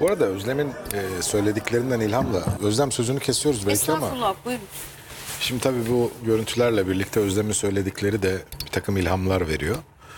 Bu arada Özlem'in söylediklerinden ilhamla, Özlem sözünü kesiyoruz belki ama Estağfurullah, buyurun. şimdi tabii bu görüntülerle birlikte Özlem'in söyledikleri de bir takım ilhamlar veriyor.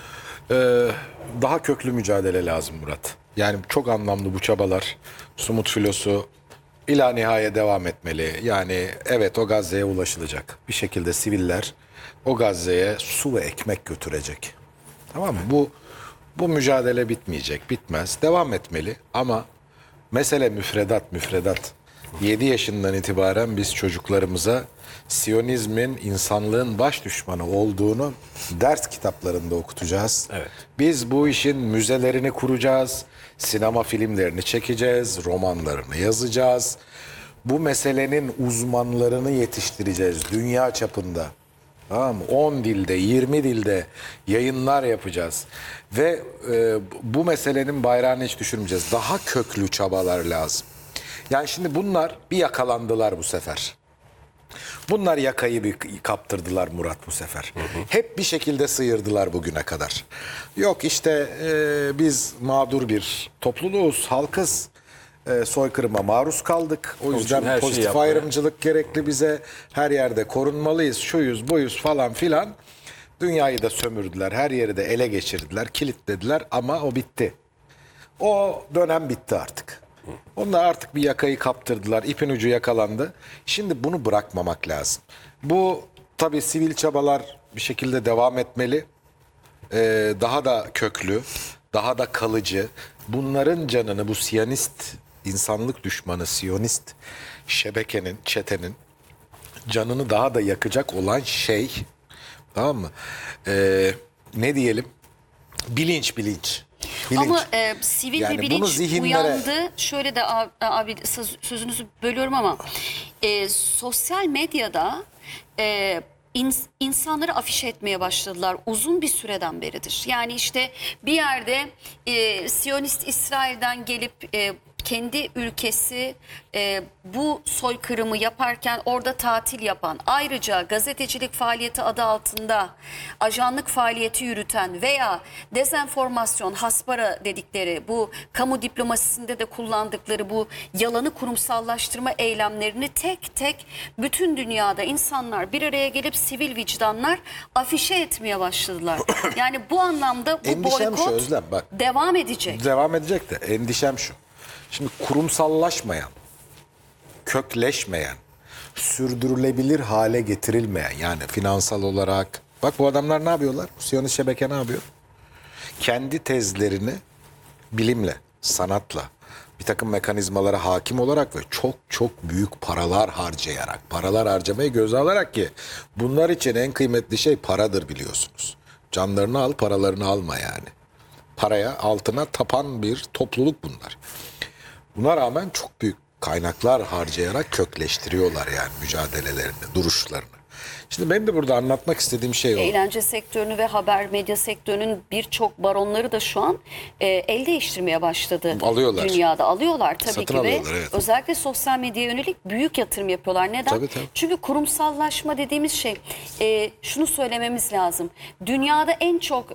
Daha köklü mücadele lazım Murat. Yani çok anlamlı bu çabalar. Sumut filosu ila nihaya devam etmeli. Yani evet, o Gazze'ye ulaşılacak. Bir şekilde siviller o Gazze'ye su ve ekmek götürecek. Tamam mı? Bu mücadele bitmeyecek, bitmez. Devam etmeli ama mesele müfredat. 7 yaşından itibaren biz çocuklarımıza Siyonizmin insanlığın baş düşmanı olduğunu ders kitaplarında okutacağız. Evet. Biz bu işin müzelerini kuracağız, sinema filmlerini çekeceğiz, romanlarını yazacağız. Bu meselenin uzmanlarını yetiştireceğiz dünya çapında. Tamam mı? 10 dilde, 20 dilde yayınlar yapacağız. Ve bu meselenin bayrağını hiç düşürmeyeceğiz. Daha köklü çabalar lazım. Yani şimdi bunlar bir yakalandılar bu sefer. Bunlar yakayı bir kaptırdılar Murat bu sefer. Hep bir şekilde sıyırdılar bugüne kadar. Yok işte biz mağdur bir topluluğuz, halkız. Soykırıma maruz kaldık. O yüzden pozitif ayrımcılık gerekli bize. Her yerde korunmalıyız, şuyuz, buyuz falan filan. Dünyayı da sömürdüler, her yeri de ele geçirdiler, kilitlediler ama o bitti. O dönem bitti artık. Onlar artık bir yakayı kaptırdılar, ipin ucu yakalandı. Şimdi bunu bırakmamak lazım. Bu tabii sivil çabalar bir şekilde devam etmeli. Daha da köklü, daha da kalıcı. Bunların canını, bu Siyonist, insanlık düşmanı Siyonist şebekenin, çetenin canını daha da yakacak olan şey, tamam mı? Ne diyelim? Bilinç. Ama sivil Yani bir bunu bilinç zihinlere... uyandı. Şöyle de abi sözünüzü bölüyorum ama sosyal medyada insanları afişe etmeye başladılar uzun bir süreden beridir. Yani işte bir yerde Siyonist İsrail'den gelip kendi ülkesi bu soykırımı yaparken orada tatil yapan, ayrıca gazetecilik faaliyeti adı altında ajanlık faaliyeti yürüten veya dezenformasyon, haspara dedikleri bu kamu diplomasisinde de kullandıkları bu yalanı kurumsallaştırma eylemlerini tek tek bütün dünyada insanlar bir araya gelip sivil vicdanlar afişe etmeye başladılar. Yani bu anlamda bu Endişem boykot şu Özlem, bak. devam edecek. Devam edecek de endişem şu. Şimdi kurumsallaşmayan, kökleşmeyen, sürdürülebilir hale getirilmeyen, yani finansal olarak. Bak bu adamlar ne yapıyorlar? Bu Siyonist şebeke ne yapıyor? Kendi tezlerini bilimle, sanatla, bir takım mekanizmalara hakim olarak ve çok büyük paralar harcayarak, paralar harcamayı göze alarak ki bunlar için en kıymetli şey paradır biliyorsunuz. Canlarını al, paralarını alma yani. Paraya, altına tapan bir topluluk bunlar. Buna rağmen çok büyük kaynaklar harcayarak kökleştiriyorlar yani mücadelelerini, duruşlarını. Şimdi benim de burada anlatmak istediğim şey o. Eğlence sektörünü ve haber medya sektörünün birçok baronları da şu an el değiştirmeye başladı. Alıyorlar. Dünyada alıyorlar tabii Satın ki alıyorlar, ve evet. özellikle sosyal medyaya yönelik büyük yatırım yapıyorlar. Neden? Tabii. Çünkü kurumsallaşma dediğimiz şey, şunu söylememiz lazım. Dünyada en çok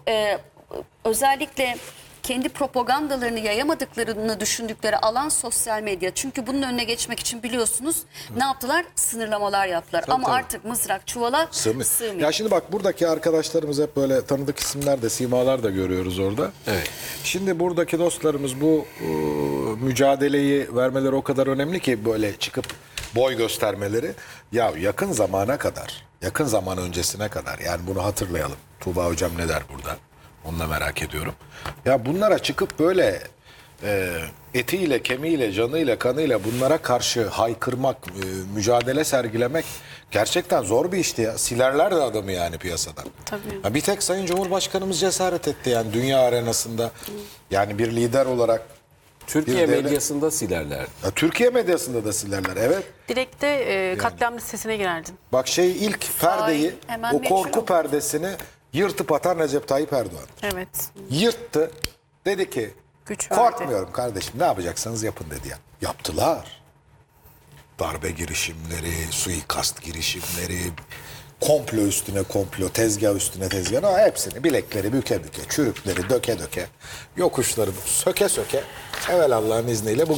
özellikle kendi propagandalarını yayamadıklarını düşündükleri alan sosyal medya. Çünkü bunun önüne geçmek için biliyorsunuz ne yaptılar? Sınırlamalar yaptılar. Ama artık mızrak çuvala sığmıyor. Ya şimdi bak, buradaki arkadaşlarımız hep böyle tanıdık isimler de, simalar da görüyoruz orada. Evet. Şimdi buradaki dostlarımız bu mücadeleyi vermeleri o kadar önemli ki böyle çıkıp boy göstermeleri. Ya yakın zamana kadar, yakın zaman öncesine kadar, yani bunu hatırlayalım. Tuğba hocam ne der burada? Onu da merak ediyorum. Ya bunlara çıkıp böyle etiyle, kemiğiyle, canıyla, kanıyla bunlara karşı haykırmak, mücadele sergilemek gerçekten zor bir işti ya. Silerler de adamı yani piyasadan. Tabii. Ya bir tek Sayın Cumhurbaşkanımız cesaret etti yani dünya arenasında. Yani bir lider olarak. Türkiye medyasında silerler. Ya Türkiye medyasında da silerler, evet. Direkt de katliam listesine girerdin. Bak ilk perdeyi, hemen o meşhur korku oldu. perdesini yırtıp atan Recep Tayyip Erdoğan. Evet. Yırttı. Dedi ki Güç verdi. korkmuyorum kardeşim, ne yapacaksanız yapın dedi ya. Yaptılar. Darbe girişimleri, suikast girişimleri, komplo üstüne komplo, tezgah üstüne tezgah. Hepsini bilekleri büke büke, çürükleri döke döke, yokuşları söke söke, evvel Allah'ın izniyle bu